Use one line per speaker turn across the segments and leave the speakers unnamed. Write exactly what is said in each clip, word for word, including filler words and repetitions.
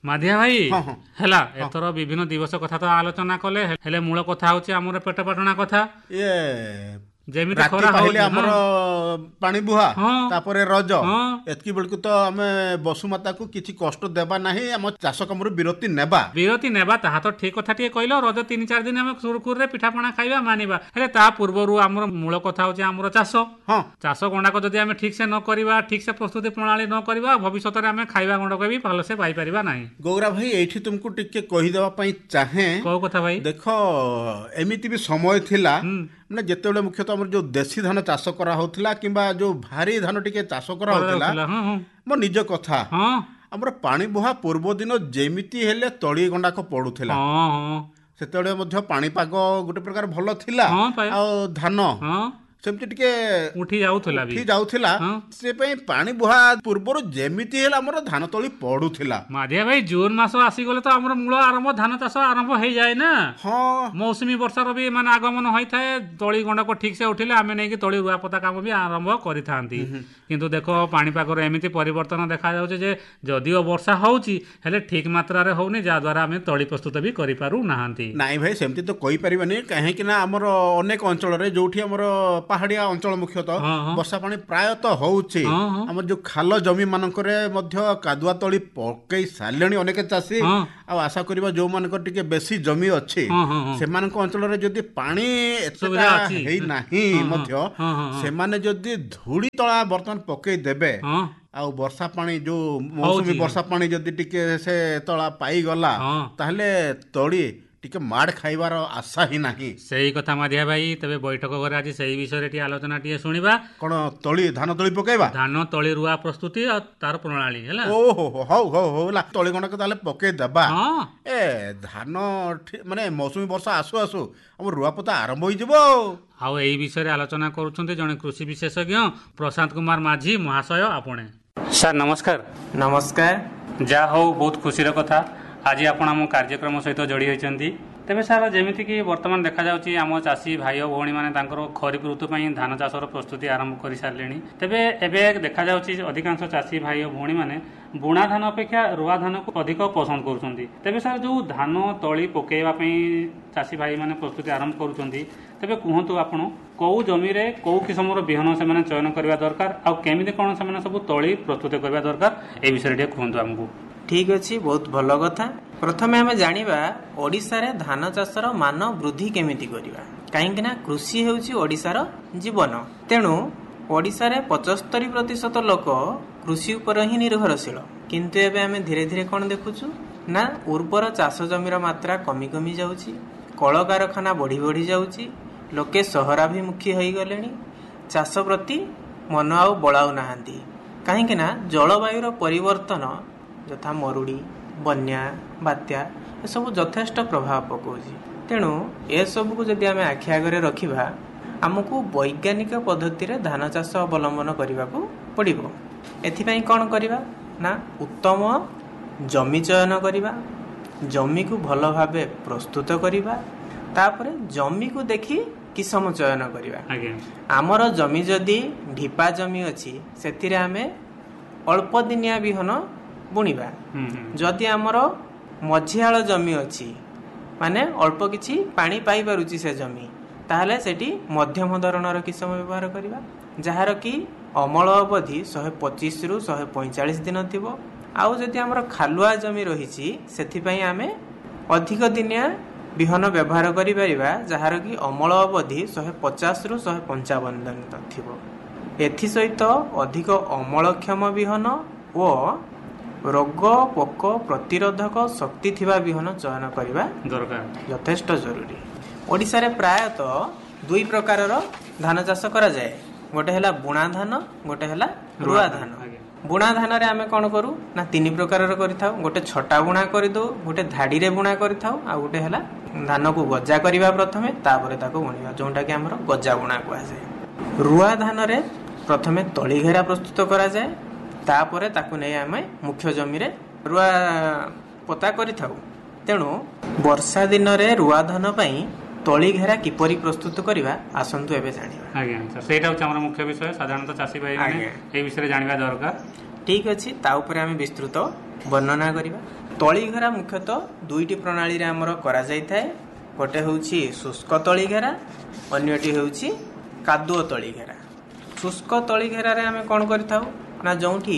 ମାଧିଆ ଭାଇ ହେଲା ଏଥର ବିଭିନ୍ନ ଦିବସ କଥା ତ ଆଲୋଚନା କଲେ, ହେଲେ ମୂଳ କଥା ହଉଛି ଆମର ପେଟ ପାଟଣା କଥା। ଯେମିତି ଖରା ହଉଛି
ଆମର ପାଣି ବୁହା, ତାପରେ ରଜ, ଏତିକି ବେଳକୁ ତ ଆମେ ବସୁମାତାକୁ କିଛି କଷ୍ଟ ଦେବା ନାହିଁ, ଆମ ଚାଷ କାମରୁ ବିରତି ନେବା
ବିରତି ନେବା ତାହା ତ ଠିକ କଥା ଟିକେ କହିଲ। ରଜ ତିନି ଚାରି ଦିନ ଆମେ ସୁରୁଖୁରୁରେ ପିଠାପଣା ଖାଇବା ମାନିବା, ହେଲେ ତା ପୂର୍ବରୁ ଆମର ମୂଳ କଥା ହଉଛି ଆମର ଚାଷ। ହଁ ଚାଷ ଗଣ୍ଡାକ ଯଦି ଆମେ ଠିକ ସେ ନ କରିବା, ଠିକ ସେ ପ୍ରସ୍ତୁତି ପ୍ରଣାଳୀ ନ କରିବା, ଭବିଷ୍ୟତରେ ଆମେ ଖାଇବା ଗଣ୍ଡାକ ବି ଭଲସେ ପାଇପାରିବା ନାହିଁ।
ଗୌରା ଭାଇ ଏଇଠି ତୁମକୁ ଟିକେ କହିଦେବା ପାଇଁ ଚାହେଁ।
କୋଉ କଥା ଭାଇ?
ଦେଖ ଏମିତି ବି ସମୟ ଥିଲା ମାନେ ଯେତେବେଳେ ମୁଖ୍ୟତଃ ଆମର ଯୋଉ ଦେଶୀ ଧାନ ଚାଷ କରାହଉଥିଲା କିମ୍ବା ଯୋଉ ଭାରି ଧାନ ଟିକେ ଚାଷ କରାହଉଥିଲା, ମୋ ନିଜ କଥା ଆମର ପାଣି ବୁହା ପୂର୍ବ ଦିନ ଯେମିତି ହେଲେ ତଳି ଗଣ୍ଡାକ ପଡୁଥିଲା। ସେତେବେଳେ ମଧ୍ୟ ପାଣିପାଗ ଗୋଟେ ପ୍ରକାର ଭଲ ଥିଲା, ଆଉ ଧାନ ସେମିତି ଟିକେ
ଉଠି ଯାଉଥିଲା
ଉଠି ଯାଉଥିଲା ସେ ପାଇଁ ପାଣି ବୁହା ପୂର୍ବରୁ ଯେମିତି ହେଲେ ଆମର ଧାନ ତଳି ପଡୁଥିଲା।
ମାଧିଆ ଭାଇ ଜୁନ ମାସ ଆସିଗଲେ ତ ଆମର ମୂଳ ଆରମ୍ଭ, ଧାନ ଚାଷ ଆରମ୍ଭ ହେଇଯାଏ ନା।
ହଁ
ମୌସୁମୀ ବର୍ଷାର ବି ମାନେ ଆଗମନ ହୋଇଥାଏ, ତଳି ଗଣ୍ଡାକ ଠିକ ସେ ଉଠିଲେ ଆମେ ନେଇକି ତଳି ରୁଆପୋତା କାମ ବି ଆରମ୍ଭ କରିଥାନ୍ତି। କିନ୍ତୁ ଦେଖ ପାଣିପାଗର ଏମିତି ପରିବର୍ତ୍ତନ ଦେଖାଯାଉଛି ଯେ ଯଦିଓ ବର୍ଷା ହଉଛି ହେଲେ ଠିକ ମାତ୍ରାରେ ହଉନି, ଯାହାଦ୍ୱାରା ଆମେ ତଳି ପ୍ରସ୍ତୁତ ବି କରିପାରୁ ନାହାନ୍ତି।
ନାଇଁ ଭାଇ ସେମିତି ତ କହିପାରିବାନି, କାହିଁକି ନା ଆମର ଅନେକ ଅଞ୍ଚଳରେ ଯୋଉଠି ଆମର ପାହାଡିଆ ଅଞ୍ଚଳ ମୁଖ୍ୟତଃ ବର୍ଷା ପାଣି ପ୍ରାୟତଃ ହଉଛି, ଆମର ଯୋଉ ଖାଲ ଜମି ମାନଙ୍କରେ ମଧ୍ୟ କାଦୁଆ ତଳି ପକେଇ ସାରିଲେଣି ଅନେକ ଚାଷୀ। ଆଉ ଆଶା କରିବା ଯୋଉମାନଙ୍କର ଟିକେ ବେଶୀ ଜମି ଅଛି ସେମାନଙ୍କ ଅଞ୍ଚଳରେ ଯଦି ପାଣି ଏତେଟା ହେଇନାହିଁ ମଧ୍ୟ ସେମାନେ ଯଦି ଧୂଳି ତଳା ବର୍ତ୍ତମାନ ପକେଇ ଦେବେ, ଆଉ ବର୍ଷା ପାଣି ଯୋଉ ମୌସୁମୀ ବର୍ଷା ପାଣି ଯଦି ଟିକେ ସେ ତଳା ପାଇଗଲା, ତାହେଲେ ତଳି ଟିକେ ମାଡ଼ ଖାଇବାର ଆଶା ହିଁ ନାହିଁ।
ସେଇ କଥା ମାଧିଆ ଭାଇ, ତେବେ ବୈଠକ ଘରେ ଆଜି ସେଇ ବିଷୟରେ ଟିକେ ଆଲୋଚନା ଟିକେ ଶୁଣିବା।
କଣ ତଳି ଧାନ ତଳି ପକେଇବା,
ଧାନ ତଳି ରୁଆ ପ୍ରସ୍ତୁତି ଆଉ ତାର ପ୍ରଣାଳୀ ହେଲା।
ଓହୋ ହଉ ହଉ ହଉ ହେଲା, ତଳି ଗଣ୍ଡାକ ତାହେଲେ ପକେଇ ଦେବା। ଏ ଧାନ ମାନେ ମୌସୁମୀ ବର୍ଷା ଆସୁ ଆସୁ ଆମ ରୁଆପୋତା ଆରମ୍ଭ ହେଇଯିବ।
ଆଉ ଏଇ ବିଷୟରେ ଆଲୋଚନା କରୁଛନ୍ତି ଜଣେ କୃଷି ବିଶେଷଜ୍ଞ ପ୍ରଶାନ୍ତ କୁମାର ମାଝୀ ମହାଶୟ। ଆପଣେ ସାର୍ ନମସ୍କାର।
ନମସ୍କାର।
ଯାହା ହଉ ବହୁତ ଖୁସିର କଥା, ଆଜି ଆପଣ ଆମ କାର୍ଯ୍ୟକ୍ରମ ସହିତ ଯୋଡ଼ି ହୋଇଛନ୍ତି। ତେବେ ସାର୍ ଯେମିତିକି ବର୍ତ୍ତମାନ ଦେଖାଯାଉଛି ଆମ ଚାଷୀ ଭାଇ ଓ ଭଉଣୀମାନେ ତାଙ୍କର ଖରିଫ ଋତୁ ପାଇଁ ଧାନ ଚାଷର ପ୍ରସ୍ତୁତି ଆରମ୍ଭ କରିସାରିଲେଣି। ତେବେ ଏବେ ଦେଖାଯାଉଛି ଅଧିକାଂଶ ଚାଷୀ ଭାଇ ଓ ଭଉଣୀମାନେ ବୁଣା ଧାନ ଅପେକ୍ଷା ରୁଆ ଧାନକୁ ଅଧିକ ପସନ୍ଦ କରୁଛନ୍ତି। ତେବେ ସାର୍ ଯେଉଁ ଧାନ ତଳି ପକାଇବା ପାଇଁ ଚାଷୀ ଭାଇମାନେ ପ୍ରସ୍ତୁତି ଆରମ୍ଭ କରୁଛନ୍ତି, ତେବେ କୁହନ୍ତୁ ଆପଣ କେଉଁ ଜମିରେ କେଉଁ କିସମର ବିହନ ସେମାନେ ଚୟନ କରିବା ଦରକାର, ଆଉ କେମିତି କ'ଣ ସେମାନେ ସବୁ ତଳି ପ୍ରସ୍ତୁତ କରିବା ଦରକାର, ଏ ବିଷୟରେ ଟିକେ କୁହନ୍ତୁ ଆମକୁ।
ଠିକ୍ ଅଛି, ବହୁତ ଭଲ କଥା। ପ୍ରଥମେ ଆମେ ଜାଣିବା ଓଡ଼ିଶାରେ ଧାନ ଚାଷର ମାନ ବୃଦ୍ଧି କେମିତି କରିବା, କାହିଁକି ନା କୃଷି ହେଉଛି ଓଡ଼ିଶାର ଜୀବନ। ତେଣୁ ଓଡ଼ିଶାରେ ପଞ୍ଚସ୍ତରୀ ପ୍ରତିଶତ ଲୋକ କୃଷି ଉପରେ ହିଁ ନିର୍ଭରଶୀଳ। କିନ୍ତୁ ଏବେ ଆମେ ଧୀରେ ଧୀରେ କ'ଣ ଦେଖୁଛୁ ନା ଉର୍ବର ଚାଷ ଜମିର ମାତ୍ରା କମି କମି ଯାଉଛି, କଳକାରଖାନା ବଢ଼ି ବଢ଼ି ଯାଉଛି, ଲୋକେ ସହରାଭିମୁଖୀ ହୋଇଗଲେଣି, ଚାଷ ପ୍ରତି ମନ ଆଉ ବଳାଉ ନାହାନ୍ତି। କାହିଁକି ନା ଜଳବାୟୁର ପରିବର୍ତ୍ତନ ଯଥା ମରୁଡ଼ି, ବନ୍ୟା, ବାତ୍ୟା ଏସବୁ ଯଥେଷ୍ଟ ପ୍ରଭାବ ପକାଉଛି। ତେଣୁ ଏସବୁକୁ ଯଦି ଆମେ ଆଖି ଆଗରେ ରଖିବା, ଆମକୁ ବୈଜ୍ଞାନିକ ପଦ୍ଧତିରେ ଧାନ ଚାଷ ଅବଲମ୍ବନ କରିବାକୁ ପଡ଼ିବ। ଏଥିପାଇଁ କ'ଣ କରିବା ନା ଉତ୍ତମ ଜମି ଚୟନ କରିବା, ଜମିକୁ ଭଲ ଭାବେ ପ୍ରସ୍ତୁତ କରିବା, ତାପରେ ଜମିକୁ ଦେଖି କିସମ ଚୟନ କରିବା। ଆମର ଜମି ଯଦି ଢିପା ଜମି ଅଛି ସେଥିରେ ଆମେ ଅଳ୍ପ ଦିନିଆ ବିହନ ବୁଣିବା। ଯଦି ଆମର ମଝିଆଳ ଜମି ଅଛି ମାନେ ଅଳ୍ପ କିଛି ପାଣି ପାଇପାରୁଛି ସେ ଜମି, ତାହେଲେ ସେଠି ମଧ୍ୟମ ଧରଣର କିସମ ବ୍ୟବହାର କରିବା, ଯାହାର କି ଅମଳ ଅବଧି ଶହେ ପଚିଶରୁ ଶହେ ପଇଁଚାଳିଶ ଦିନ ଥିବ। ଆଉ ଯଦି ଆମର ଖାଲୁଆ ଜମି ରହିଛି ସେଥିପାଇଁ ଆମେ ଅଧିକ ଦିନିଆ ବିହନ ବ୍ୟବହାର କରିପାରିବା, ଯାହାର କି ଅମଳ ଅବଧି ଶହେ ପଚାଶରୁ ଶହେ ପଞ୍ଚାବନ ଦିନ ଥିବ। ଏଥିସହିତ ଅଧିକ ଅମଳକ୍ଷମ ବିହନ ଓ ରୋଗ ପୋକ ପ୍ରତିରୋଧକ ଶକ୍ତି ଥିବା ବିହନ ଚୟନ କରିବା ଦରକାର, ଯଥେଷ୍ଟ ଜରୁରୀ। ଓଡ଼ିଶାରେ ପ୍ରାୟତଃ ଦୁଇ ପ୍ରକାରର ଧାନ ଚାଷ କରାଯାଏ, ଗୋଟେ ହେଲା ବୁଣା ଧାନ, ଗୋଟେ ହେଲା ରୁଆ ଧାନ। ବୁଣା ଧାନରେ ଆମେ କ'ଣ କରୁ ନା ତିନି ପ୍ରକାରର କରିଥାଉ, ଗୋଟେ ଛଟା ବୁଣା କରିଦେଉ, ଗୋଟେ ଧାଡ଼ିରେ ବୁଣା କରିଥାଉ, ଆଉ ଗୋଟେ ହେଲା ଧାନକୁ ଗଜା କରିବା ପ୍ରଥମେ, ତାପରେ ତାକୁ ବୁଣିବା, ଯେଉଁଟାକି ଆମର ଗଜା ବୁଣା କୁହାଯାଏ। ରୁଆ ଧାନରେ ପ୍ରଥମେ ତଳି ଘେରା ପ୍ରସ୍ତୁତ କରାଯାଏ, ତାପରେ ତାକୁ ନେଇ ଆମେ ମୁଖ୍ୟ ଜମିରେ ରୁଆ ପୋତା କରିଥାଉ। ତେଣୁ ବର୍ଷା ଦିନରେ ରୁଆ ଧାନ ପାଇଁ ତଳି ଘେରା କିପରି ପ୍ରସ୍ତୁତ କରିବା ଆସନ୍ତୁ ଏବେ ଜାଣିବା।
ଆଜ୍ଞା, ସେଇଟା ହେଉଛି ଆମର ମୁଖ୍ୟ ବିଷୟ। ସାଧାରଣତଃ ଚାଷୀ ଭାଇମାନେ ଏହି ବିଷୟରେ ଜାଣିବା ଦରକାର।
ଠିକ୍ ଅଛି, ତା ଉପରେ ଆମେ ବିସ୍ତୃତ ବର୍ଣ୍ଣନା କରିବା। ତଳିଘେରା ମୁଖ୍ୟତଃ ଦୁଇଟି ପ୍ରଣାଳୀରେ ଆମର କରାଯାଇଥାଏ। ଗୋଟେ ହେଉଛି ଶୁଷ୍କ ତଳିଘେରା, ଅନ୍ୟଟି ହେଉଛି କାଦୁଅ ତଳିଘେରା। ଶୁଷ୍କ ତଳିଘେରାରେ ଆମେ କ'ଣ କରିଥାଉ ନା ଯେଉଁଠି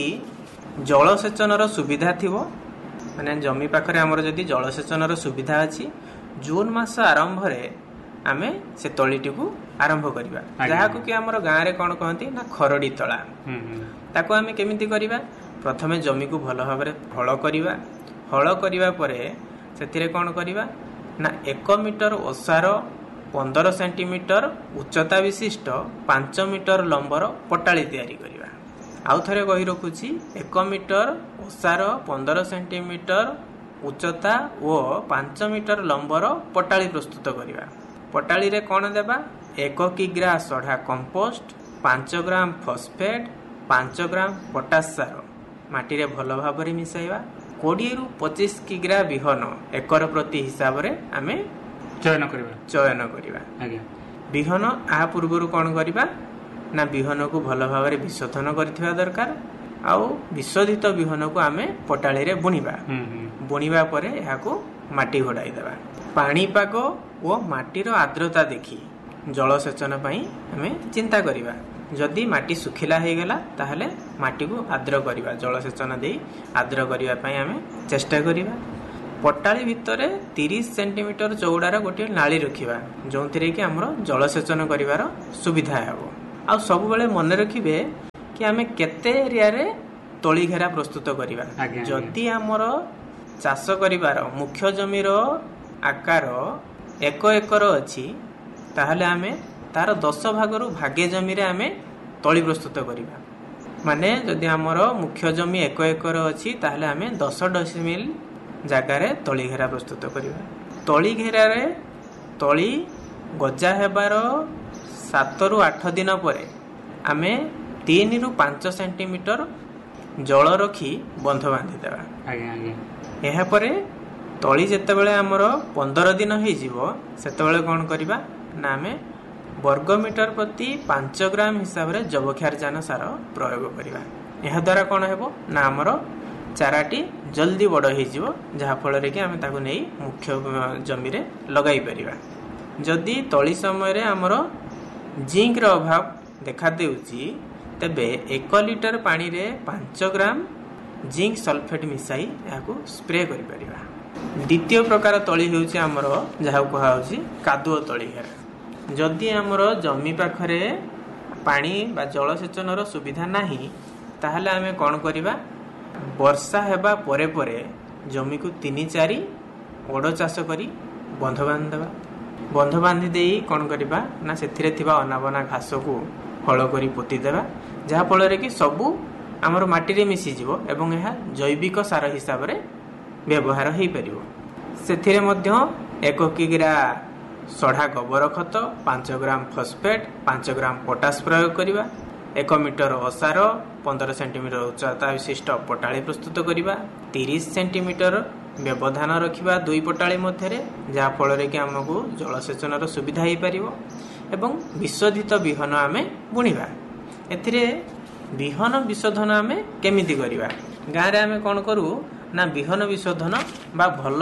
ଜଳସେଚନର ସୁବିଧା ଥିବ, ମାନେ ଜମି ପାଖରେ ଆମର ଯଦି ଜଳସେଚନର ସୁବିଧା ଅଛି, ଜୁନ୍ ମାସ ଆରମ୍ଭରେ ଆମେ ସେ ତଳିଟିକୁ ଆରମ୍ଭ କରିବା, ଯାହାକୁ କି ଆମର ଗାଁରେ କ'ଣ କହନ୍ତି ନା ଖରଡ଼ି ତଳା। ତାକୁ ଆମେ କେମିତି କରିବା? ପ୍ରଥମେ ଜମିକୁ ଭଲ ଭାବରେ ହଳ କରିବା। ହଳ କରିବା ପରେ ସେଥିରେ କ'ଣ କରିବା ନା ଏକ ମିଟର ଓସାର ପନ୍ଦର ସେଣ୍ଟିମିଟର ଉଚ୍ଚତା ବିଶିଷ୍ଟ ପାଞ୍ଚ ମିଟର ଲମ୍ବର ପଟାଳି ତିଆରି କରିବା। ଆଉ ଥରେ କହି ରଖୁଛି, ଏକ ମିଟର ଓସାର ପନ୍ଦର ସେଣ୍ଟିମିଟର ଉଚ୍ଚତା ଓ ପାଞ୍ଚ ମିଟର ଲମ୍ବର ପଟାଳି ପ୍ରସ୍ତୁତ କରିବା। ପଟାଳିରେ କ'ଣ ଦେବା? ଏକ କିଗ୍ରା ସଢ଼ା କମ୍ପୋଷ୍ଟ, ପାଞ୍ଚ ଗ୍ରାମ ଫସ୍ଫେଟ୍, ପାଞ୍ଚ ଗ୍ରାମ ପଟାସ ସାର ମାଟିରେ ଭଲ ଭାବରେ ମିଶାଇବା। କୋଡ଼ିଏରୁ ପଚିଶ କିଗ୍ରା ବିହନ ଏକର ପ୍ରତି ହିସାବରେ ଆମେ
ଚୟନ କରିବା
ଚୟନ କରିବା ବିହନ ଆ ପୂର୍ବରୁ କ'ଣ କରିବା ନା ବିହନକୁ ଭଲ ଭାବରେ ବିଶୋଧନ କରିଥିବା ଦରକାର। ଆଉ ବିଶୋଧିତ ବିହନକୁ ଆମେ ପଟାଳିରେ ବୁଣିବା। ବୁଣିବା ପରେ ଏହାକୁ ମାଟି ଘୋଡ଼ାଇ ଦେବା। ପାଣିପାଗ ଓ ମାଟିର ଆର୍ଦ୍ରତା ଦେଖି ଜଳସେଚନ ପାଇଁ ଆମେ ଚିନ୍ତା କରିବା। ଯଦି ମାଟି ଶୁଖିଲା ହୋଇଗଲା ତାହେଲେ ମାଟିକୁ ଆର୍ଦ୍ର କରିବା, ଜଳସେଚନ ଦେଇ ଆର୍ଦ୍ର କରିବା ପାଇଁ ଆମେ ଚେଷ୍ଟା କରିବା। ପଟାଳି ଭିତରେ ତିରିଶ ସେଣ୍ଟିମିଟର ଚଉଡ଼ାର ଗୋଟିଏ ନାଳି ରଖିବା, ଯେଉଁଥିରେ କି ଆମର ଜଳସେଚନ କରିବାର ସୁବିଧା ହେବ। ଆଉ ସବୁବେଳେ ମନେ ରଖିବେ କି ଆମେ କେତେ ଏରିଆରେ ତଳିଘେରା ପ୍ରସ୍ତୁତ କରିବା। ଯଦି ଆମର ଚାଷ କରିବାର ମୁଖ୍ୟ ଜମିର ଆକାର ଏକ ଏକର ଅଛି, ତାହେଲେ ଆମେ ତାର ଦଶ ଭାଗରୁ ଭାଗେ ଜମିରେ ଆମେ ତଳି ପ୍ରସ୍ତୁତ କରିବା। ମାନେ ଯଦି ଆମର ମୁଖ୍ୟ ଜମି ଏକ ଏକର ଅଛି, ତାହେଲେ ଆମେ ଦଶ ଡେସିମିଲ ଜାଗାରେ ତଳିଘେରା ପ୍ରସ୍ତୁତ କରିବା। ତଳିଘେରାରେ ତଳି ଗଜା ହେବାର ସାତରୁ ଆଠ ଦିନ ପରେ ଆମେ ତିନିରୁ ପାଞ୍ଚ ସେଣ୍ଟିମିଟର ଜଳ ରଖି ବନ୍ଧ ବାନ୍ଧିଦେବା। ଏହାପରେ ତଳି ଯେତେବେଳେ ଆମର ପନ୍ଦର ଦିନ ହେଇଯିବ, ସେତେବେଳେ କ'ଣ କରିବା ନା ଆମେ ବର୍ଗ ମିଟର ପ୍ରତି ପାଞ୍ଚ ଗ୍ରାମ ହିସାବରେ ଯବକ୍ଷାରଜାନ ସାର ପ୍ରୟୋଗ କରିବା। ଏହାଦ୍ୱାରା କ'ଣ ହେବ ନା ଆମର ଚାରାଟି ଜଲ୍ଦି ବଡ଼ ହେଇଯିବ, ଯାହାଫଳରେ କି ଆମେ ତାକୁ ନେଇ ମୁଖ୍ୟ ଜମିରେ ଲଗାଇ ପାରିବା। ଯଦି ତଳି ସମୟରେ ଆମର ଜିଙ୍କର ଅଭାବ ଦେଖାଦେଉଛି, ତେବେ ଏକ ଲିଟର ପାଣିରେ ପାଞ୍ଚ ଗ୍ରାମ ଜିଙ୍କ ସଲଫେଟ୍ ମିଶାଇ ଏହାକୁ ସ୍ପ୍ରେ କରିପାରିବା। ଦ୍ୱିତୀୟ ପ୍ରକାର ତଳି ହେଉଛି ଆମର ଯାହାକୁ କୁହାହେଉଛି କାଦୁଅ ତଳିଘେରା। ଯଦି ଆମର ଜମି ପାଖରେ ପାଣି ବା ଜଳସେଚନର ସୁବିଧା ନାହିଁ, ତାହେଲେ ଆମେ କ'ଣ କରିବା? ବର୍ଷା ହେବା ପରେ ପରେ ଜମିକୁ ତିନି ଚାରି ଓଡ଼ ଚାଷ କରି ବନ୍ଧ ବାନ୍ଧିଦେବା। ବନ୍ଧ ବାନ୍ଧି ଦେଇ କ'ଣ କରିବା ନା ସେଥିରେ ଥିବା ଅନାବନା ଘାସକୁ ହଳ କରି ପୋତିଦେବା, ଯାହାଫଳରେ କି ସବୁ ଆମର ମାଟିରେ ମିଶିଯିବ ଏବଂ ଏହା ଜୈବିକ ସାର ହିସାବରେ ବ୍ୟବହାର ହୋଇପାରିବ। ସେଥିରେ ମଧ୍ୟ ଏକ କିଗ୍ରା ସଢ଼ା ଗୋବର ଖତ, ପାଞ୍ଚ ଗ୍ରାମ ଫସ୍ଫେଟ୍, ପାଞ୍ଚ ଗ୍ରାମ ପଟାସ ପ୍ରୟୋଗ କରିବା। ଏକ ମିଟର ଓସାର ପନ୍ଦର ସେଣ୍ଟିମିଟର ଉଚ୍ଚତା ବିଶିଷ୍ଟ ପଟାଳି ପ୍ରସ୍ତୁତ କରିବା। ତିରିଶ ସେଣ୍ଟିମିଟର ବ୍ୟବଧାନ ରଖିବା ଦୁଇ ପଟାଳି ମଧ୍ୟରେ, ଯାହାଫଳରେ କି ଆମକୁ ଜଳସେଚନର ସୁବିଧା ହୋଇପାରିବ। ଏବଂ ବିଶୋଧିତ ବିହନ ଆମେ ବୁଣିବା। ଏଥିରେ ବିହନ ବିଶୋଧନ ଆମେ କେମିତି କରିବା? ଗାଁରେ ଆମେ କ'ଣ କରୁ ନା ବିହନ ବିଶୋଧନ ବା ଭଲ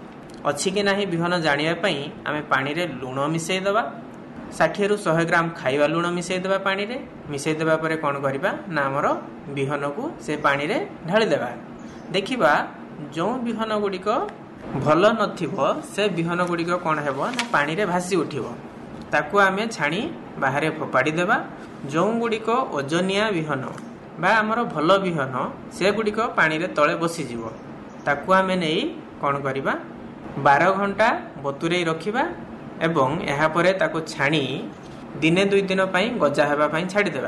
ଅଛି କି ନାହିଁ ବିହନ ଜାଣିବା ପାଇଁ ଆମେ ପାଣିରେ ଲୁଣ ମିଶାଇ ଦେବା। ଷାଠିଏରୁ ଶହେ ଗ୍ରାମ ଖାଇବା ଲୁଣ ମିଶାଇ ଦେବା ପାଣିରେ। ମିଶାଇ ଦେବା ପରେ କ'ଣ କରିବା ନା ଆମର ବିହନକୁ ସେ ପାଣିରେ ଢାଳି ଦେବା। ଦେଖିବା ଯେଉଁ ବିହନ ଗୁଡ଼ିକ ଭଲ ନଥିବ, ସେ ବିହନ ଗୁଡ଼ିକ କ'ଣ ହେବ ନା ପାଣିରେ ଭାସି ଉଠିବ। ତାକୁ ଆମେ ଛାଣି ବାହାରେ ଫୋପାଡ଼ି ଦେବା। ଯେଉଁ ଗୁଡ଼ିକ ଓଜନିଆ ବିହନ ବା ଆମର ଭଲ ବିହନ, ସେଗୁଡ଼ିକ ପାଣିରେ ତଳେ ବସିଯିବ। ତାକୁ ଆମେ ନେଇ କ'ଣ କରିବା ବାର ଘଣ୍ଟା ବତୁରେଇ ରଖିବା ଏବଂ ଏହାପରେ ତାକୁ ଛାଣି ଦିନେ ଦୁଇ ଦିନ ପାଇଁ ଗଜା ହେବା ପାଇଁ ଛାଡ଼ିଦେବା।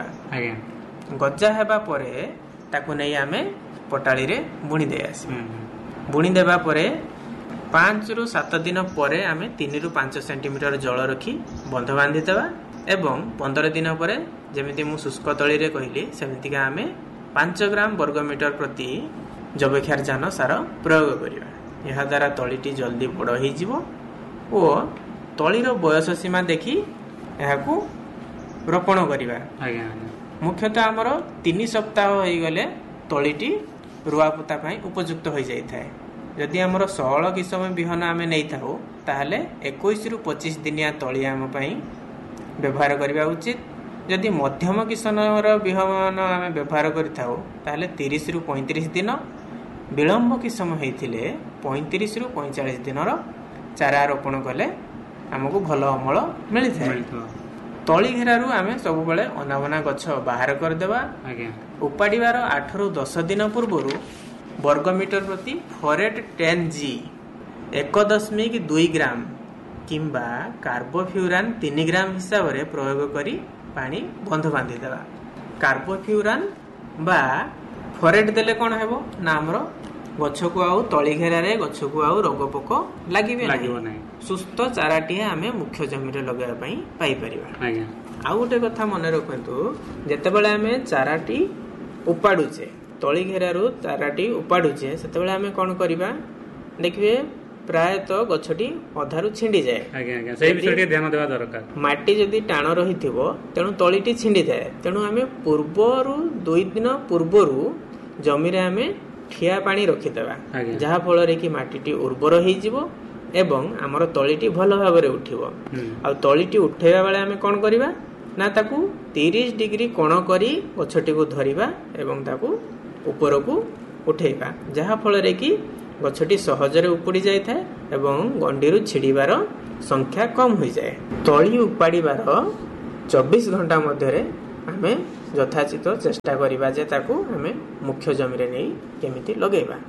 ଗଜା ହେବା ପରେ ତାକୁ ନେଇ ଆମେ ପଟାଳିରେ ବୁଣି ଦେଇ ଆସିବା। ବୁଣି ଦେବା ପରେ ପାଞ୍ଚରୁ ସାତ ଦିନ ପରେ ଆମେ ତିନିରୁ ପାଞ୍ଚ ସେଣ୍ଟିମିଟର ଜଳ ରଖି ବନ୍ଧ ବାନ୍ଧିଦେବା ଏବଂ ପନ୍ଦର ଦିନ ପରେ ଯେମିତି ମୁଁ ଶୁଷ୍କ ତଳିରେ କହିଲି, ସେମିତିକା ଆମେ ପାଞ୍ଚ ଗ୍ରାମ ବର୍ଗ ମିଟର ପ୍ରତି ଯବକ୍ଷାରଜାନ ସାର ପ୍ରୟୋଗ କରିବା। ଏହାଦ୍ୱାରା ତଳିଟି ଜଲ୍ଦି ବଡ଼ ହୋଇଯିବ ଓ ତଳିର ବୟସ ସୀମା ଦେଖି ଏହାକୁ ରୋପଣ କରିବା। ମୁଖ୍ୟତଃ ଆମର ତିନି ସପ୍ତାହ ହୋଇଗଲେ ତଳିଟି ରୁଆପୋତା ପାଇଁ ଉପଯୁକ୍ତ ହୋଇଯାଇଥାଏ। ଯଦି ଆମର ଷୋହଳ କିସମ ବିହନ ଆମେ ନେଇଥାଉ ତାହେଲେ ଏକୋଇଶରୁ ପଚିଶ ଦିନିଆ ତଳିଆ ଆମ ପାଇଁ ବ୍ୟବହାର କରିବା ଉଚିତ। ଯଦି ମଧ୍ୟମ କିସମର ବିହନ ଆମେ ବ୍ୟବହାର କରିଥାଉ ତାହେଲେ ତିରିଶରୁ ପଇଁତିରିଶ ଦିନ, ବିଳମ୍ବ କିସମ ହେଇଥିଲେ ପଇଁତିରିଶରୁ ପଇଁଚାଳିଶ ଦିନର ଚାରା ରୋପଣ କଲେ ଆମକୁ ଭଲ ଅମଳ ମିଳିଥାଏ। ତଳି ଘେରାରୁ ଆମେ ସବୁବେଳେ ଅନାବନା ଗଛ ବାହାର କରିଦେବା। ଉପାଡ଼ିବାର ଆଠରୁ ଦଶ ଦିନ ପୂର୍ବରୁ ବର୍ଗ ମିଟର ପ୍ରତି ଫରେଟ୍ ଟେନ୍ ଜି ଏକ ଦଶମିକ ଦୁଇ ଗ୍ରାମ କିମ୍ବା କାର୍ବୋଫ୍ୟୁରାନ୍ ତିନି ଗ୍ରାମ ହିସାବରେ ପ୍ରୟୋଗ କରି ପାଣି ବନ୍ଧ ବାନ୍ଧିଦେବା। କାର୍ବୋଫ୍ୟୁରାନ୍ ବା ଫରେଟ୍ ଦେଲେ କ'ଣ ହେବ ନା ଆମର ଗଛକୁ ଆଉ ତଳି ଘେରାରେ ଗଛକୁ ଆଉ ରୋଗ ପୋକ ଲାଗିବେ ନାହିଁ। ସୁସ୍ଥ ଚାରାଟିଏ ଆମେ ମୁଖ୍ୟ ଜମିରେ ଲଗାଇବା ପାଇଁ ପାଇପାରିବା। ଆଉ ଗୋଟେ କଥା ମନେ ରଖନ୍ତୁ, ଯେତେବେଳେ ଆମେ ଚାରାଟି ଉପାଡୁଛେ, ତଳି ଘେରାରୁ ଚାରାଟି ଉପାଡୁଛେ, ସେତେବେଳେ ଆମେ କ'ଣ କରିବା ଦେଖିବେ ପ୍ରାୟତଃ ଗଛଟି ଅଧାରୁ ଛିଣ୍ଡିଯାଏ। ମାଟି ଯଦି ଟାଣ ରହିଥିବ ତେଣୁ ତଳିଟି ଛିଣ୍ଡିଥାଏ। ତେଣୁ ଆମେ ପୂର୍ବରୁ ଦୁଇ ଦିନ ପୂର୍ବରୁ ଜମିରେ ଆମେ ଠିଆ ପାଣି ରଖିଦେବା, ଯାହା ଫଳରେ କି ମାଟିଟି ଉର୍ବର ହେଇଯିବ ଏବଂ ଆମର ତଳିଟି ଭଲ ଭାବରେ ଉଠିବ। ଆଉ ତଳିଟି ଉଠେଇବା ବେଳେ ଆମେ କ'ଣ କରିବା ନା ତାକୁ ତିରିଶ ଡିଗ୍ରୀ କୋଣ କରି ଗଛଟିକୁ ଧରିବା ଏବଂ ତାକୁ ଉପରକୁ ଉଠେଇବା, ଯାହା ଫଳରେ କି ଗଛଟି ସହଜରେ ଉପୁଡ଼ି ଯାଇଥାଏ ଏବଂ ଗଣ୍ଡିରୁ ଛିଡ଼ିବାର ସଂଖ୍ୟା କମ୍ ହୋଇଯାଏ। ତଳି ଉପାଡ଼ିବାର ଚବିଶ ଘଣ୍ଟା ମଧ୍ୟରେ ଆମେ ଯଥାଚିତ ଚେଷ୍ଟା କରିବା ଯେ ତାକୁ ଆମେ ମୁଖ୍ୟ ଜମିରେ ନେଇ କେମିତି ଲଗେଇବା।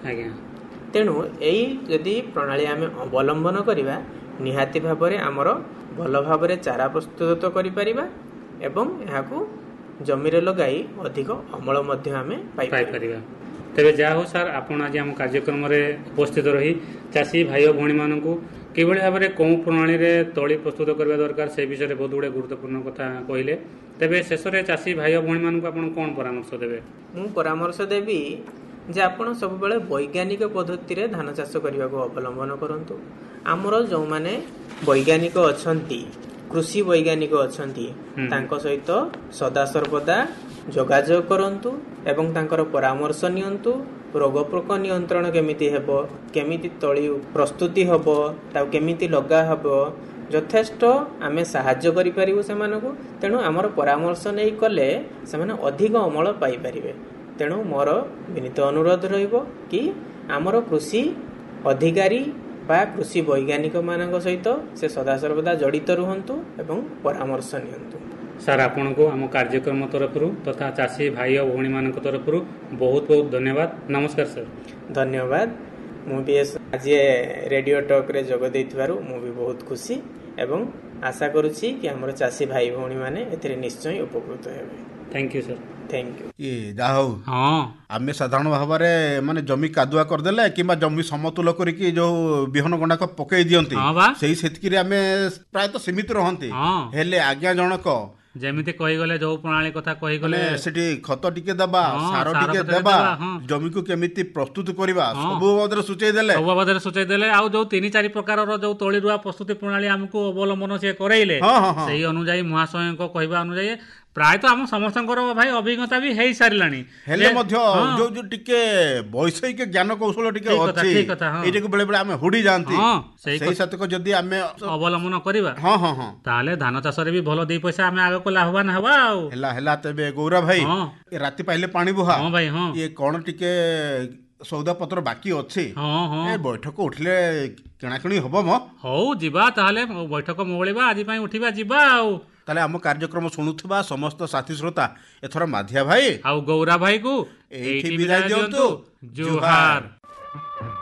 ତେଣୁ ଏଇ ଯଦି ପ୍ରଣାଳୀ ଆମେ ଅବଲମ୍ବନ କରିବା ନିହାତି ଭାବରେ ଆମର ଭଲ ଭାବରେ ଚାରା ପ୍ରସ୍ତୁତ କରିପାରିବା ଏବଂ ଏହାକୁ ଜମିରେ ଲଗାଇ ଅଧିକ ଅମଳ ମଧ୍ୟ ଆମେ ପାଇପାରିବା।
ତେବେ ଯାହା ହଉ ସାର୍, ଆପଣ ଆଜି ଆମ କାର୍ଯ୍ୟକ୍ରମରେ ଉପସ୍ଥିତ ରହି ଚାଷୀ ଭାଇ ଓ ଭଉଣୀମାନଙ୍କୁ କିଭଳି ଭାବରେ କେଉଁ ପ୍ରଣାଳୀରେ ତଳି ପ୍ରସ୍ତୁତ କରିବା ଦରକାର ସେ ବିଷୟରେ ବହୁତ ଗୁଡ଼ିଏ ଗୁରୁତ୍ୱପୂର୍ଣ୍ଣ କଥା କହିଲେ। ତେବେ ଶେଷରେ ଚାଷୀ ଭାଇ ଓ ଭଉଣୀମାନଙ୍କୁ ଆପଣ କ'ଣ ପରାମର୍ଶ ଦେବେ?
ମୁଁ ପରାମର୍ଶ ଦେବି ଯେ ଆପଣ ସବୁବେଳେ ବୈଜ୍ଞାନିକ ପଦ୍ଧତିରେ ଧାନ ଚାଷ କରିବାକୁ ଅବଲମ୍ବନ କରନ୍ତୁ। ଆମର ଯେଉଁମାନେ ବୈଜ୍ଞାନିକ ଅଛନ୍ତି, କୃଷି ବୈଜ୍ଞାନିକ ଅଛନ୍ତି, ତାଙ୍କ ସହିତ ସଦାସର୍ବଦା ଯୋଗାଯୋଗ କରନ୍ତୁ ଏବଂ ତାଙ୍କର ପରାମର୍ଶ ନିଅନ୍ତୁ। ରୋଗ ପୋକ ନିୟନ୍ତ୍ରଣ କେମିତି ହେବ, କେମିତି ତଳି ପ୍ରସ୍ତୁତି ହେବ, ତାକୁ କେମିତି ଲଗା ହେବ, ଯଥେଷ୍ଟ ଆମେ ସାହାଯ୍ୟ କରିପାରିବୁ ସେମାନଙ୍କୁ। ତେଣୁ ଆମର ପରାମର୍ଶ ନେଇ କଲେ ସେମାନେ ଅଧିକ ଅମଳ ପାଇପାରିବେ। ତେଣୁ ମୋର ବିନୀତ ଅନୁରୋଧ ରହିବ କି ଆମର କୃଷି ଅଧିକାରୀ ବା କୃଷି ବୈଜ୍ଞାନିକ ମାନଙ୍କ ସହିତ ସେ ସଦାସର୍ବଦା ଜଡ଼ିତ ରୁହନ୍ତୁ ଏବଂ ପରାମର୍ଶ ନିଅନ୍ତୁ।
ସାର୍, ଆପଣଙ୍କୁ ଆମ କାର୍ଯ୍ୟକ୍ରମ ତରଫରୁ ତଥା ଚାଷୀ ଭାଇ ଓ ଭଉଣୀମାନଙ୍କ ତରଫରୁ ବହୁତ ବହୁତ ଧନ୍ୟବାଦ। ନମସ୍କାର ସାର୍।
ଧନ୍ୟବାଦ। ମୁଁ ବି ଆଜି ରେଡ଼ିଓ ଟକ୍ରେ ଯୋଗ ଦେଇଥିବାରୁ ମୁଁ ବି ବହୁତ ଖୁସି ଏବଂ ଆଶା କରୁଛି କି ଆମର ଚାଷୀ ଭାଇ ଭଉଣୀମାନେ ଏଥିରେ ନିଶ୍ଚୟ ଉପକୃତ ହେବେ।
Thank you sir.
Thank you.
ଇଏ ଯାହା ହଉ, ଆମେ ସାଧାରଣ ଭାବରେ ମାନେ ଜମି କାଦୁଆ କରିଦେଲେ କିମ୍ବା ଜମି ସମତୁଲ କରିକି ଯୋଉ ବିହନ ଗଣ୍ଡାକ ପକେଇ ଦିଅନ୍ତି, ସେଇ ସେତିକିରେ ଆମେ ପ୍ରାୟତଃ ସୀମିତ ରହନ୍ତି। ହେଲେ ଆଜ୍ଞା ଜଣକ
ଯେମିତି କହିଗଲେ ଯୋଉ ପ୍ରଣାଳୀ କଥା କହିଗଲେ
ସେଠି ଖତ ଟିକେ ଦେବା, ସାର ଟିକେ ଦେବା, ଜମିକୁ କେମିତି ପ୍ରସ୍ତୁତ କରିବା ସବୁ ବାବଦରେ ସୂଚାଇ ଦେଲେ
ସବୁ ବାବଦରେ ସୂଚାଇ ଦେଲେ ଆଉ ଯୋଉ ତିନି ଚାରି ପ୍ରକାରର ଯୋଉ ତଳି ରୁଆ ପ୍ରସ୍ତୁତି ପ୍ରଣାଳୀ ଆମକୁ ଅବଲମ୍ବନ ସିଏ କରେଇଲେ, ସେଇ ଅନୁଯାୟୀ ମହାଶୟଙ୍କ କହିବା ଅନୁଯାୟୀ ପ୍ରାୟତଃ ଆମ ସମସ୍ତଙ୍କର ଭାଇ ଅଭିଜ୍ଞତା ବି ହେଇ ସାରିଲାଣି।
ହେଲେ ମଧ୍ୟ ଯୋଉ ଯୋଉ ଟିକେ ବୈଷୟିକ ଜ୍ଞାନ କୌଶଳ ଟିକେ ଅଛି, ଏଇଟାକୁ ବେଳେ ବେଳେ ଆମେ ହୁଡି ଯାଆନ୍ତି। ସେଇ ସତକ ଯଦି ଆମେ
ଅବଲମ୍ବନ କରିବା ତାହେଲେ ଧାନ ଚାଷରେ ବି ଭଲ ଦି ପଇସା ଆମେ ଆଗକୁ ଲାଭବାନ ହେବା। ଆଉ
ହେଲା ହେଲା ତେବେ ଗୌରା ଭାଇ, ରାତି ପାଇଲେ ପାଣି ବୁହା, ଇଏ କଣ ଟିକେ ସୌଦା ପତ୍ର ବାକି ଅଛି, ବୈଠକ ଉଠିଲେ କିଣାକିଣି ହବ ମ।
ହଉ ଯିବା ତାହେଲେ, ବୈଠକ ମୋଳିବା, ଆଜି ପାଇଁ ଉଠିବା, ଯିବା। ଆଉ
ତାହେଲେ ଆମ କାର୍ଯ୍ୟକ୍ରମ ଶୁଣୁଥିବା ସମସ୍ତ ସାଥୀ ଶ୍ରୋତା ଏଥର ମାଧିଆ ଭାଇ
ଆଉ ଗୌରା ଭାଇକୁ
ଏଇଠି ବିଦାୟ ଦିଅନ୍ତୁ। ଜୁହାର।